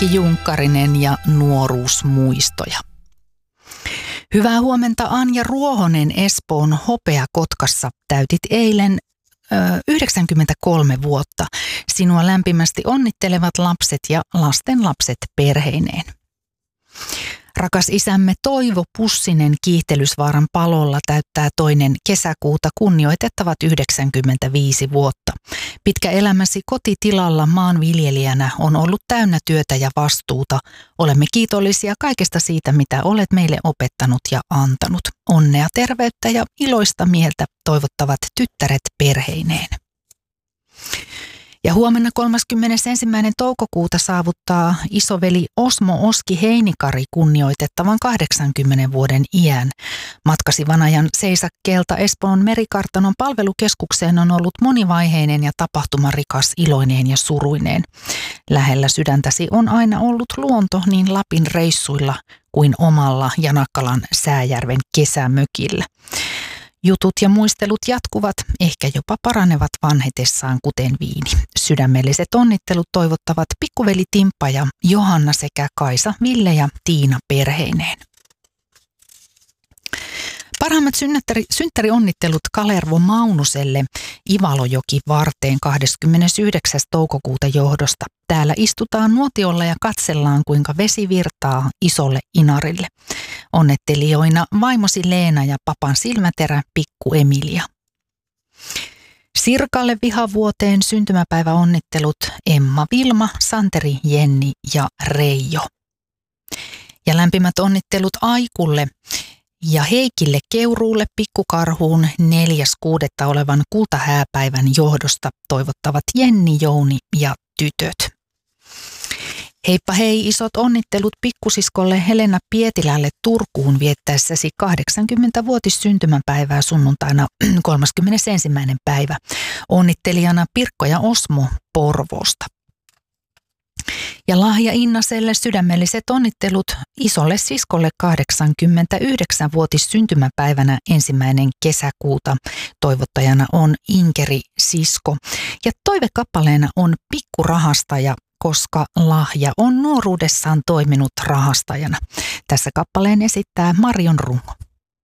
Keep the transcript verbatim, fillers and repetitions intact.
Heikki Junkkarinen ja nuoruusmuistoja. Hyvää huomenta, Anja Ruohonen Espoon Hopeakotkassa. Täytit eilen ö, yhdeksänkymmentäkolme vuotta. Sinua lämpimästi onnittelevat lapset ja lastenlapset perheineen. Rakas isämme Toivo Pussinen Kiihtelysvaaran palolla täyttää toinen kesäkuuta kunnioitettavat yhdeksänkymmentäviisi vuotta. Pitkä elämäsi kotitilalla maanviljelijänä on ollut täynnä työtä ja vastuuta. Olemme kiitollisia kaikesta siitä, mitä olet meille opettanut ja antanut. Onnea, terveyttä ja iloista mieltä toivottavat tyttäret perheineen. Ja huomenna kolmaskymmenesensimmäinen toukokuuta saavuttaa isoveli Osmo Oski Heinikari kunnioitettavan kahdeksankymmenen vuoden iän. Matkasi Vanajan seisakkeelta Espoon merikartanon palvelukeskukseen on ollut monivaiheinen ja tapahtumarikas iloineen ja suruineen. Lähellä sydäntäsi on aina ollut luonto niin Lapin reissuilla kuin omalla Janakkalan Sääjärven kesämökillä. Jutut ja muistelut jatkuvat, ehkä jopa paranevat vanhetessaan kuten viini. Sydämelliset onnittelut toivottavat pikkuveli Timppa ja Johanna sekä Kaisa, Ville ja Tiina perheineen. Parhaimmat synttäri, synttärionnittelut Kalervo Maunuselle Ivalojoki varteen kahdeskymmenesyhdeksäs toukokuuta johdosta. Täällä istutaan nuotiolla ja katsellaan, kuinka vesi virtaa isolle inarille. Onnettelijoina vaimosi Leena ja papan silmäterä pikku Emilia. Sirkalle vihavuoteen syntymäpäiväonnittelut Emma, Vilma, Santeri, Jenni ja Reijo. Ja lämpimät onnittelut Aikulle ja Heikille Keuruulle pikkukarhuun neljäs kuudetta olevan kultahääpäivän johdosta toivottavat Jenni, Jouni ja tytöt. Heippa hei, isot onnittelut pikkusiskolle Helena Pietilälle Turkuun viettäessäsi kahdeksankymmenvuotis syntymäpäivää sunnuntaina kolmaskymmenesensimmäinen päivä. Onnittelijana Pirkko ja Osmo Porvoosta. Ja lahja Innaselle sydämelliset onnittelut isolle siskolle kahdeksankymmentäyhdeksänvuotis syntymäpäivänä ensimmäinen kesäkuuta. Toivottajana on Inkeri sisko. Ja toivekappaleena on Pikkurahastaja, koska lahja on nuoruudessaan toiminut rahastajana. Tässä kappaleen esittää Marion Rungo.